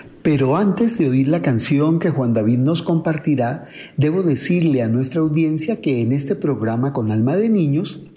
Pero antes de oír la canción que Juan David nos compartirá, debo decirle a nuestra audiencia que en este programa con Alma de Niños